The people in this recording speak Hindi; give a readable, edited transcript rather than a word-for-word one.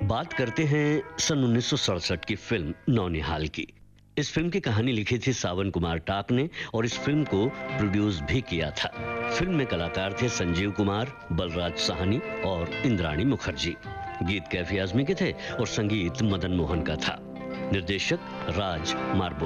बात करते हैं सन 1967 की फिल्म नौनिहाल की। इस फिल्म की कहानी लिखी थी सावन कुमार टाक ने और इस फिल्म को प्रोड्यूस भी किया था। फिल्म में कलाकार थे संजीव कुमार, बलराज साहनी और इंद्राणी मुखर्जी। गीत कैफी आजमी के थे और संगीत मदन मोहन का था। निर्देशक राज मार्बो।